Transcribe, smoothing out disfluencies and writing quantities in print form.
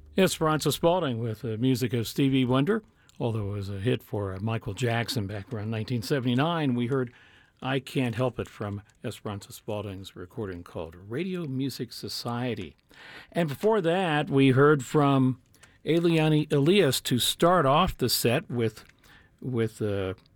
Esperanza Spalding with the music of Stevie Wonder. Although it was a hit for Michael Jackson back around 1979, we heard I Can't Help It from Esperanza Spalding's recording called Radio Music Society. And before that, we heard from Eliane Elias to start off the set with